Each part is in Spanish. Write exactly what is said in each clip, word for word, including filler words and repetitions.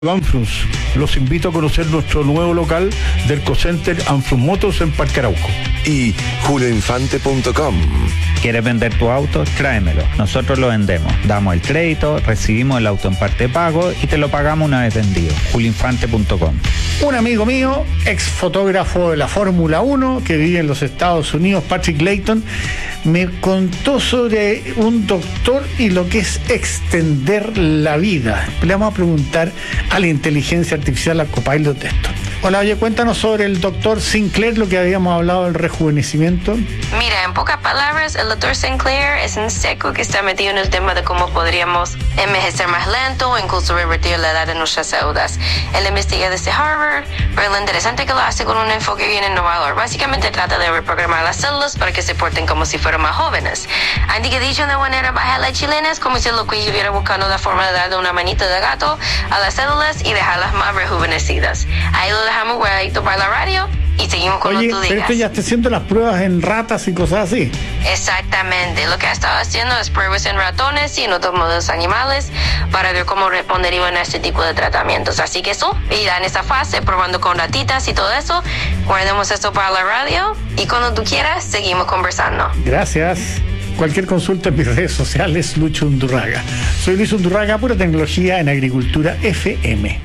Anfrus. Los invito a conocer nuestro nuevo local del Cocenter Anfrus Motors en Parque Arauco. Y julio infante punto com. ¿Quieres vender tu auto? Tráemelo. Nosotros lo vendemos. Damos el crédito, recibimos el auto en parte de pago y te lo pagamos una vez vendido. julio infante punto com. Un amigo mío, ex fotógrafo de la Fórmula uno, que vive en los Estados Unidos, Patrick Layton, me contó sobre un doctor y lo que es extender la vida. Le vamos a preguntar a la inteligencia artificial, a Copilot, de esto. Hola, oye, cuéntanos sobre el doctor Sinclair, lo que habíamos hablado del rejuvenecimiento. Mira, en pocas palabras, el doctor Sinclair es un seco que está metido en el tema de cómo podríamos envejecer más lento o incluso revertir la edad de nuestras células. Él investiga desde Harvard, pero lo interesante que lo hace con un enfoque bien innovador. Básicamente trata de reprogramar las células para que se porten como si fueran más jóvenes. Así que dicho de manera baja la chilena, es como si lo que yo hubiera buscando la forma de darle una manita de gato a las células y dejarlas más rejuvenecidas. Ahí lo dejamos guardadito para la radio y seguimos con Oye, lo que tú pero digas. esto ya está haciendo las pruebas en ratas y cosas así. Exactamente, lo que ha estado haciendo es pruebas en ratones y en otros modelos animales para ver cómo responderían a este tipo de tratamientos. Así que eso, irá en esa fase, probando con ratitas y todo eso. Guardemos esto para la radio y cuando tú quieras, seguimos conversando. Gracias. Cualquier consulta en mis redes sociales, Lucho Undurraga. Soy Luis Undurraga, Pura Tecnología en Agricultura F M.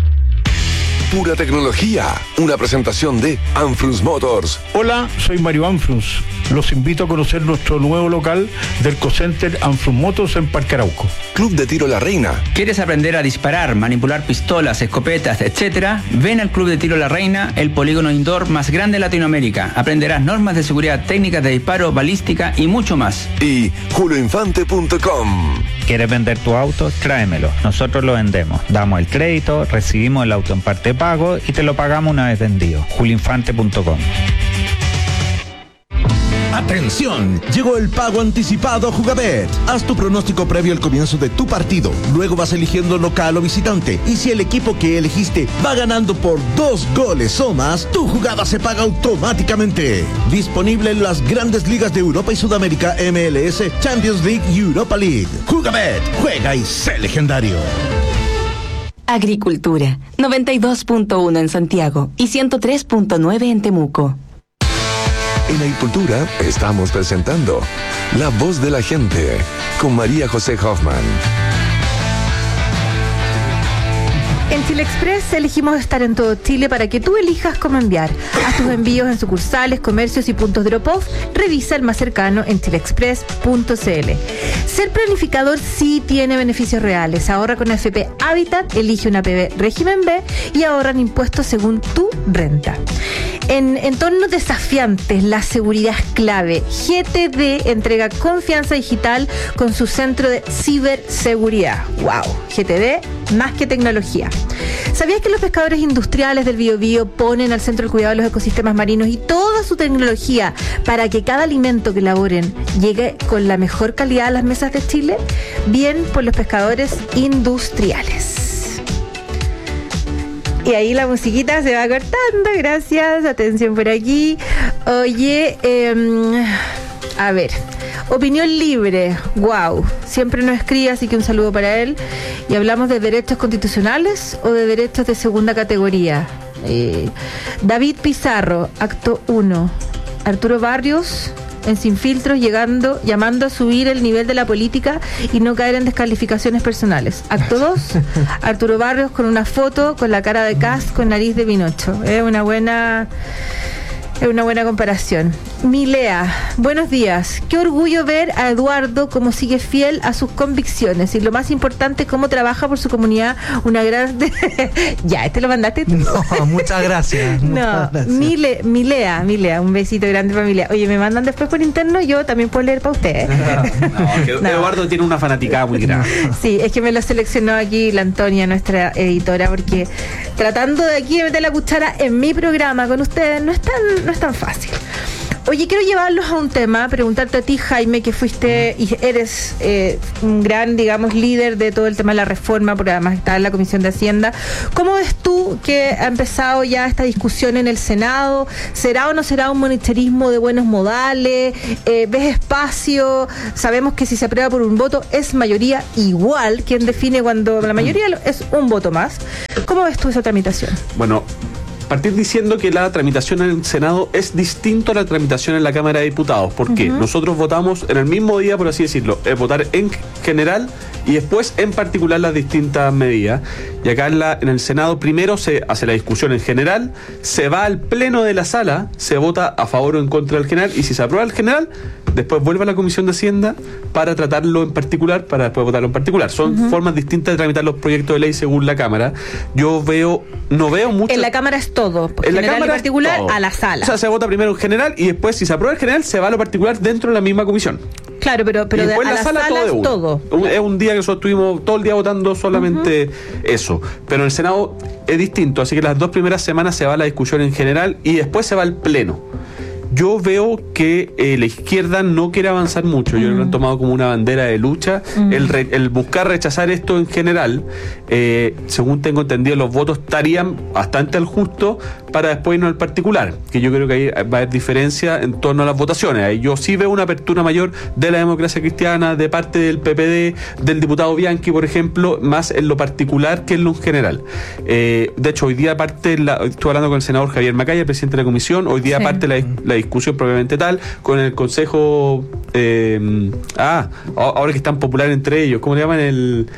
Pura Tecnología, una presentación de Anfrus Motors. Hola, soy Mario Anfrus. Los invito a conocer nuestro nuevo local del Cocenter Anfrus Motors en Parque Arauco. Club de Tiro La Reina. ¿Quieres aprender a disparar, manipular pistolas, escopetas, etcétera? Ven al Club de Tiro La Reina, el polígono indoor más grande de Latinoamérica. Aprenderás normas de seguridad, técnicas de disparo, balística y mucho más. Y julio infante punto com. ¿Quieres vender tu auto? Tráemelo. Nosotros lo vendemos. Damos el crédito, recibimos el auto en parte de pago y te lo pagamos una vez vendido. julio infante punto com. ¡Atención! Llegó el pago anticipado a Jugabet. Haz tu pronóstico previo al comienzo de tu partido. Luego vas eligiendo local o visitante. Y si el equipo que elegiste va ganando por dos goles o más, tu jugada se paga automáticamente. Disponible en las grandes ligas de Europa y Sudamérica, M L S, Champions League y Europa League. Jugabet, juega y sé legendario. Agricultura, noventa y dos punto uno en Santiago y ciento tres punto nueve en Temuco. En Agricultura estamos presentando La Voz de la Gente con María José Hoffman. En Chile Express elegimos estar en todo Chile para que tú elijas cómo enviar. Haz tus envíos en sucursales, comercios y puntos drop-off. Revisa el más cercano en chile express punto c l. Ser planificador sí tiene beneficios reales. Ahorra con F P Habitat, elige una P B régimen B y ahorran impuestos según tu renta. En entornos desafiantes, la seguridad es clave. G T D entrega confianza digital con su centro de ciberseguridad. ¡Wow! G T D, más que tecnología. ¿Sabías que los pescadores industriales del Biobío ponen al centro el cuidado de los ecosistemas marinos y toda su tecnología para que cada alimento que elaboren llegue con la mejor calidad a las mesas de Chile? Bien por los pescadores industriales. Y ahí la musiquita se va cortando, gracias, atención por aquí. Oye, eh, a ver, opinión libre, wow, siempre nos escribe, así que un saludo para él. Y hablamos de derechos constitucionales o de derechos de segunda categoría. Eh, David Pizarro, acto uno. Arturo Barrios, en Sin Filtros, llegando, llamando a subir el nivel de la política y no caer en descalificaciones personales. Acto dos, Arturo Barrios con una foto con la cara de Kast con nariz de Pinocho. Es una buena... Es una buena comparación. Milea, buenos días. Qué orgullo ver a Eduardo cómo sigue fiel a sus convicciones y lo más importante, cómo trabaja por su comunidad. Una gran... ya, ¿este lo mandaste tú? No, muchas gracias. No, muchas gracias. Mile, Milea, Milea, un besito grande para Milea. Oye, me mandan después por interno, yo también puedo leer para ustedes. No, no, que no. Eduardo tiene una fanaticada muy grande. Sí, es que me lo seleccionó aquí la Antonia, nuestra editora, porque tratando de aquí de meter la cuchara en mi programa con ustedes no es tan, no es tan fácil. Oye, quiero llevarlos a un tema, preguntarte a ti, Jaime, que fuiste y eres eh, un gran, digamos, líder de todo el tema de la reforma, porque además estás en la Comisión de Hacienda. ¿Cómo ves tú que ha empezado ya esta discusión en el Senado? ¿Será o no será un monetarismo de buenos modales? Eh, ¿Ves espacio? Sabemos que si se aprueba por un voto es mayoría igual. ¿Quién define cuando la mayoría es un voto más? ¿Cómo ves tú esa tramitación? Bueno, partir diciendo que la tramitación en el Senado es distinto a la tramitación en la Cámara de Diputados. ¿Por qué? Uh-huh. Nosotros votamos en el mismo día, por así decirlo, es votar en general y después en particular las distintas medidas. Y acá en, la, en el Senado primero se hace la discusión en general, se va al pleno de la sala, se vota a favor o en contra del general, y si se aprueba el general, después vuelve a la Comisión de Hacienda para tratarlo en particular, para después votarlo en particular. Son uh-huh. formas distintas de tramitar los proyectos de ley según la Cámara. Yo veo, no veo mucho... En la Cámara es todo, en la Cámara en particular todo. A la sala. O sea, se vota primero en general y después, si se aprueba el general, se va a lo particular dentro de la misma comisión. Claro, pero, pero y después de, a la la sala, sala, todo, es todo. Un, es un día que nosotros estuvimos todo el día votando solamente uh-huh. eso. Pero en el Senado es distinto, así que las dos primeras semanas se va a la discusión en general y después se va al pleno. Yo veo que eh, la izquierda no quiere avanzar mucho. Mm. Yo lo han tomado como una bandera de lucha. Mm. El, re, el buscar rechazar esto en general, eh, según tengo entendido, los votos estarían bastante al justo para después irnos al particular. Que yo creo que ahí va a haber diferencia en torno a las votaciones. Ahí yo sí veo una apertura mayor de la democracia cristiana, de parte del P P D, del diputado Bianchi, por ejemplo, más en lo particular que en lo general. Eh, de hecho, hoy día aparte, la, estuve hablando con el senador Javier Macaya, presidente de la comisión, hoy día sí. aparte la, la discusión propiamente tal, con el Consejo, eh, ah, ahora que es tan popular entre ellos, ¿cómo le llaman? El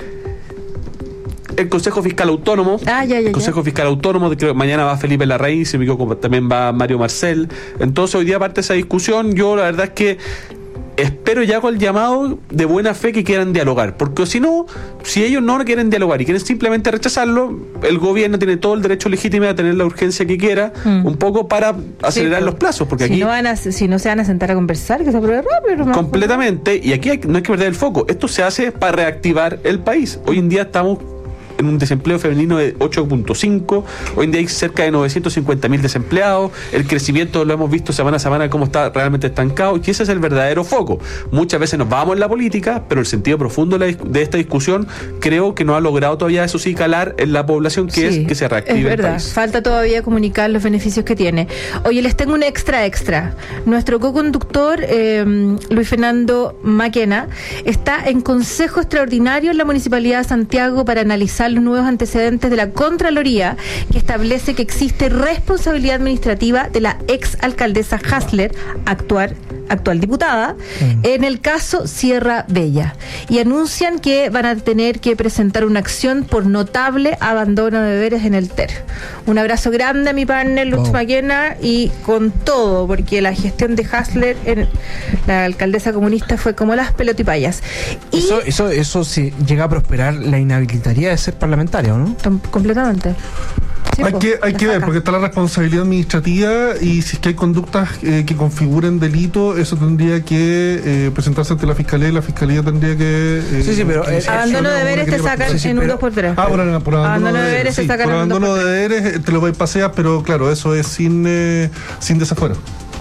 el Consejo Fiscal Autónomo, ah, ya, ya, el Consejo ya. Fiscal Autónomo, creo que mañana va Felipe Larraín, se me equivoco, también va Mario Marcel. Entonces hoy día aparte de esa discusión, yo la verdad es que espero ya con el llamado de buena fe que quieran dialogar, porque si no, si ellos no quieren dialogar y quieren simplemente rechazarlo, el gobierno tiene todo el derecho legítimo a tener la urgencia que quiera, mm. un poco para acelerar sí, los plazos, porque si aquí no van a, si no se van a sentar a conversar, que se apruebe rápido. ¿No? Completamente, y aquí hay, no hay que perder el foco, esto se hace para reactivar el país. Hoy en día estamos en un desempleo femenino de ocho punto cinco, hoy en día hay cerca de novecientos cincuenta mil desempleados, el crecimiento lo hemos visto semana a semana cómo está realmente estancado, y ese es el verdadero foco. Muchas veces nos vamos en la política, pero el sentido profundo de, la, de esta discusión creo que no ha logrado todavía, eso sí, calar en la población, que sí, es que se reactive es verdad, el país. Falta todavía comunicar los beneficios que tiene. Oye, les tengo un extra extra. Nuestro co-conductor, eh, Luis Fernando Maquena, está en consejo extraordinario en la Municipalidad de Santiago para analizar los nuevos antecedentes de la Contraloría, que establece que existe responsabilidad administrativa de la ex alcaldesa Hasler, actual, actual diputada, mm. en el caso Sierra Bella, y anuncian que van a tener que presentar una acción por notable abandono de deberes en el T E R. Un abrazo grande a mi partner Lutz oh. Maquena, y con todo, porque la gestión de Hasler en la alcaldesa comunista fue como las pelotipayas. Y eso, eso, eso si llega a prosperar, la inhabilitaría de ser parlamentario, ¿no? Completamente. Sí, hay pues, que, hay que ver, porque está la responsabilidad administrativa, y si es que hay conductas eh, que configuren delito, eso tendría que eh, presentarse ante la fiscalía, y la fiscalía tendría que... Eh, sí, sí, pero... Eh, abandono de deberes te sacan sí, sí, en un dos por tres. Ah, por, por abandono, abandono de deberes te sacan en un dos por tres. Por abandono de deberes te lo paseas, pero claro, eso es sin, eh, sin desafuero.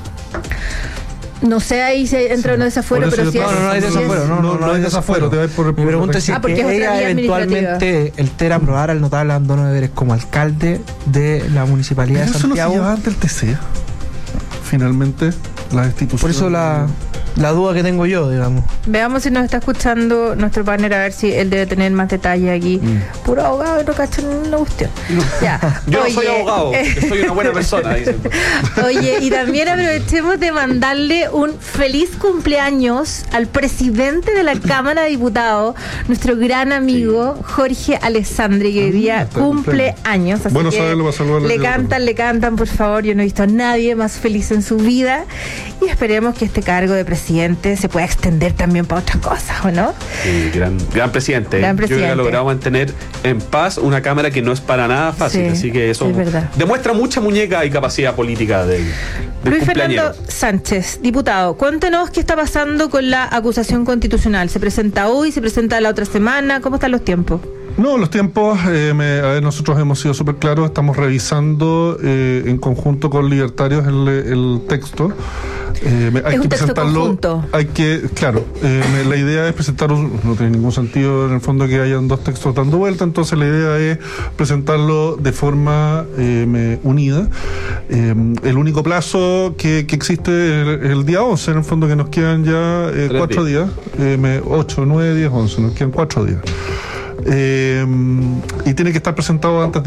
No sé ahí si entra o no desafuero, pero si no, es... No, no hay desafuero, no, no, no hay desafuero. Mi pregunta es si ah, que ella eventualmente el T E R aprobara el notable abandono de deberes como alcalde de la Municipalidad de Santiago. Eso no se lleva ante el T C, finalmente, la institución. Por eso la... la duda que tengo yo, digamos. Veamos si nos está escuchando nuestro partner, a ver si él debe tener más detalles aquí. Mm. Puro abogado, no cacho en la cuestión. Ya. Yo Oye, soy abogado, eh, porque soy una buena persona, dicen. Oye, y también aprovechemos de mandarle un feliz cumpleaños al presidente de la Cámara de Diputados, nuestro gran amigo sí. Jorge Alessandri, que hoy día ah, cumple años. Así bueno, que saberlo, va a saludar le cantan, le cantan, por favor. Yo no he visto a nadie más feliz en su vida, y esperemos que este cargo de presidente se puede extender también para otras cosas, ¿o no? Sí, gran, gran presidente. Gran presidente. Yo creo que ha logrado mantener en paz una Cámara que no es para nada fácil, sí, así que eso demuestra mucha muñeca y capacidad política del, del Luis Fernando Sánchez, diputado, cuéntenos qué está pasando con la acusación constitucional. ¿Se presenta hoy? ¿Se presenta la otra semana? ¿Cómo están los tiempos? No, los tiempos, eh, me, a ver, nosotros hemos sido súper claros, estamos revisando eh, en conjunto con Libertarios el, el texto. Eh, hay es que un texto presentarlo, conjunto. Hay que, claro, eh, me, la idea es presentar, un, no tiene ningún sentido en el fondo que hayan dos textos dando vuelta, entonces la idea es presentarlo de forma eh, me, unida. Eh, el único plazo que, que existe es el, el día once, en el fondo que nos quedan ya eh, cuatro días, días eh, me, ocho, nueve, diez, once, nos quedan cuatro días. Eh, y tiene que estar presentado antes de